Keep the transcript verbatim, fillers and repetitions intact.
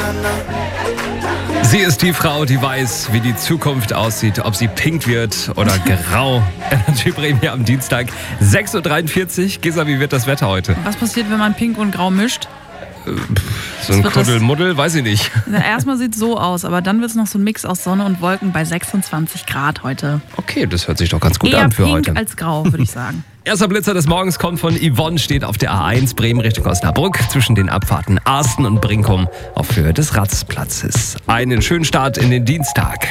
Sie ist die Frau, die weiß, wie die Zukunft aussieht, ob sie pink wird oder grau. Energy Bremen am Dienstag, sechs Uhr dreiundvierzig. Gesa, wie wird das Wetter heute? Was passiert, wenn man pink und grau mischt? So ein Kuddelmuddel, weiß ich nicht. Na, erstmal sieht es so aus, aber dann wird es noch so ein Mix aus Sonne und Wolken bei sechsundzwanzig Grad heute. Okay, das hört sich doch ganz gut Eher an für pink heute. als grau, würde ich sagen. Erster Blitzer des Morgens kommt von Yvonne, steht auf der A eins Bremen Richtung Osnabrück zwischen den Abfahrten Arsten und Brinkum auf Höhe des Ratsplatzes. Einen schönen Start in den Dienstag.